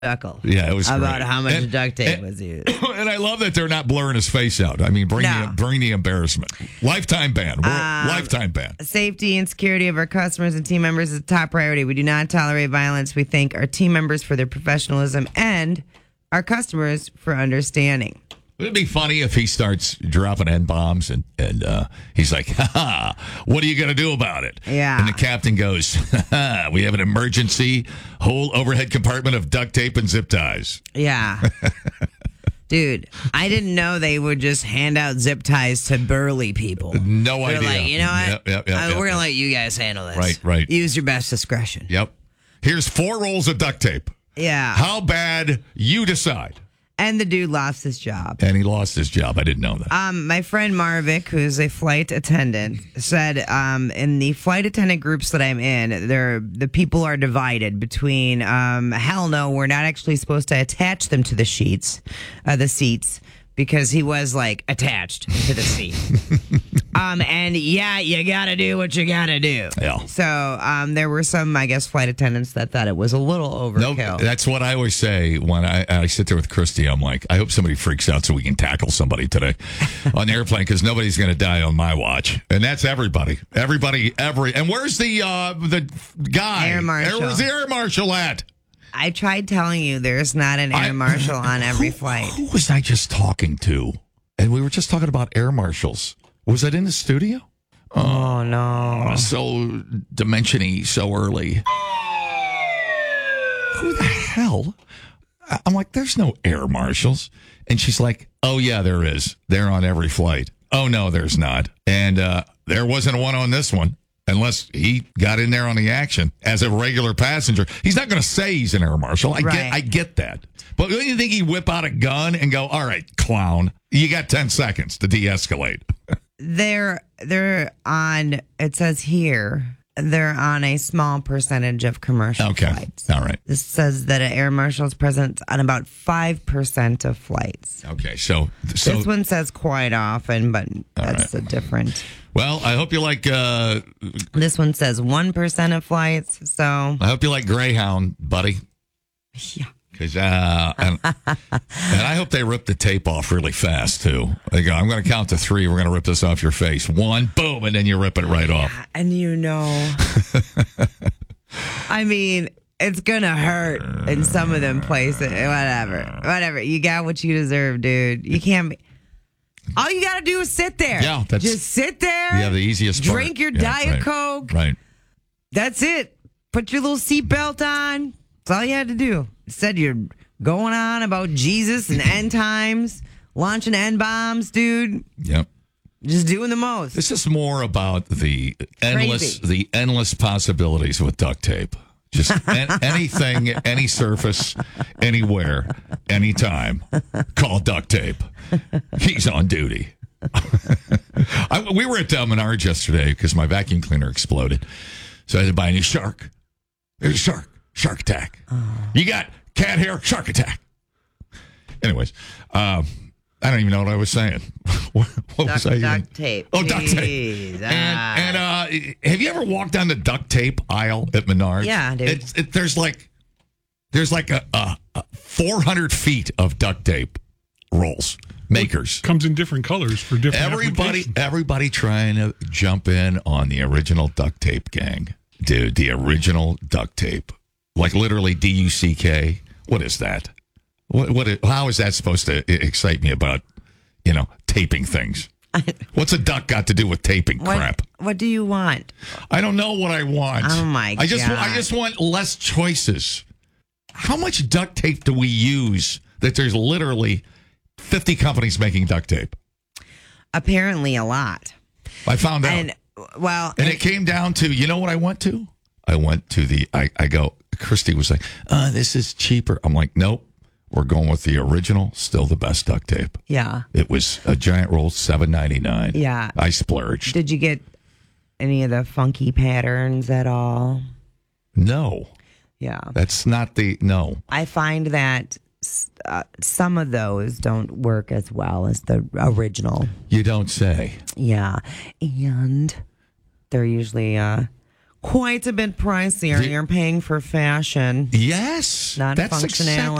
chuckle. Yeah, it was about great. how much duct tape was used. And I love that they're not blurring his face out. I mean, bring the embarrassment. Lifetime ban. Lifetime ban. Safety and security of our customers and team members is a top priority. We do not tolerate violence. We thank our team members for their professionalism and our customers for understanding. It'd be funny if he starts dropping N-bombs and he's like, ha, what are you going to do about it? Yeah. And the captain goes, we have an emergency whole overhead compartment of duct tape and zip ties. Yeah. Dude, I didn't know they would just hand out zip ties to burly people. No They're idea. like, you know what? Yep, We're going to let you guys handle this. Right. Use your best discretion. Yep. Here's 4 rolls of duct tape. Yeah. How bad, you decide. And the dude lost his job. And he lost his job. I didn't know that. My friend Marvick, who's a flight attendant, said in the flight attendant groups that I'm in, the people are divided between hell no, we're not actually supposed to attach them to the seats, because he was like attached to the seat. And yeah, you gotta do what you gotta do. Yeah. So there were some, I guess, flight attendants that thought it was a little overkill. No, that's what I always say when I sit there with Christy. I'm like, I hope somebody freaks out so we can tackle somebody today on the airplane, because nobody's going to die on my watch. And that's everybody. And where's the guy? Air marshal. Where's the air marshal at? I tried telling you there's not an air marshal on every flight. Who was I just talking to? And we were just talking about air marshals. Was that in the studio? Oh, no. So dimension-y so early. Who the hell? I'm like, there's no air marshals. And she's like, oh, yeah, there is. They're on every flight. Oh, no, there's not. And there wasn't one on this one. Unless he got in there on the action as a regular passenger. He's not going to say he's an air marshal. I get that. But don't you think he'd whip out a gun and go, all right, clown, you got 10 seconds to de-escalate? They're on, it says here, they're on a small percentage of commercial flights. All right. This says that an air marshal is present on about 5% of flights. Okay, so this one says quite often, but that's a different. Well, I hope you like. This one says 1% of flights. So I hope you like Greyhound, buddy. Yeah. Because and I hope they rip the tape off really fast too. They go, I'm going to count to 3. We're going to rip this off your face. 1, boom, and then you rip it right off. And I mean, it's going to hurt in some of them places. Whatever. You got what you deserve, dude. You can't be. All you got to do is sit there. Yeah, just sit there. Yeah, the easiest part. Drink your Diet Coke. Right. That's it. Put your little seatbelt on. That's all you had to do. Said you're going on about Jesus and end times, launching N-bombs, dude. Yep. Just doing the most. This is more about the endless possibilities with duct tape. Just anything, any surface, anywhere, anytime. Call duct tape. He's on duty. We were at Menards yesterday because my vacuum cleaner exploded. So I had to buy a new shark. There's a shark. Shark attack. You got cat hair, shark attack. Anyways, I don't even know what I was saying. what was I? Duct tape. Oh, duct tape. And have you ever walked down the duct tape aisle at Menards? Yeah, dude. There's like a 400 feet of duct tape rolls. Makers. Comes in different colors for different applications. Everybody trying to jump in on the original duct tape gang. Dude, the original duct tape. Like literally DUCK. What is that? How is that supposed to excite me about, taping things? What's a duck got to do with taping crap? What do you want? I don't know what I want. Oh my God. I just want less choices. How much duct tape do we use that there's literally 50 companies making duct tape? Apparently a lot. I found out. And it came down to, you know what I went to? I went to Christy was like, this is cheaper. I'm like, nope, we're going with the original, still the best duct tape. Yeah. It was a giant roll, $7.99. Yeah. I splurged. Did you get any of the funky patterns at all? No. Yeah. That's not no. I find that some of those don't work as well as the original. You don't say. Yeah. And they're usually quite a bit pricier. You're paying for fashion. Yes. Not functionality.